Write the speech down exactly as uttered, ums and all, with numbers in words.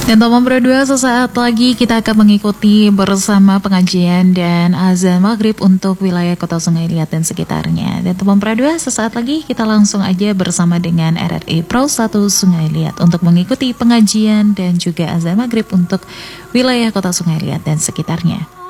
Dan teman berdua, sesaat lagi kita akan mengikuti bersama pengajian dan azan maghrib untuk wilayah Kota Sungai Liat dan sekitarnya. Dan teman berdua, sesaat lagi kita langsung aja bersama dengan R R I Pro satu Sungai Liat untuk mengikuti pengajian dan juga azan maghrib untuk wilayah Kota Sungai Liat dan sekitarnya.